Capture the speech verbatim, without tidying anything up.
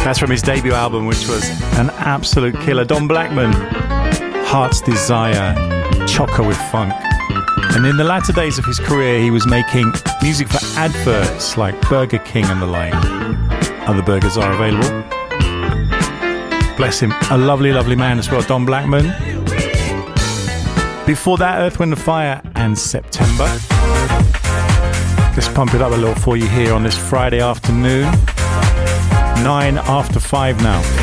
That's from his debut album, which was an absolute killer. Don Blackman, Heart's Desire, Chocker with Funk. And in the latter days of his career, he was making music for adverts like Burger King and the like. Other burgers are available. Bless him. A lovely, lovely man as well, Don Blackman. Before that, Earth, Wind and Fire and September. Let's pump it up a little for you here on this Friday afternoon. Nine after five now.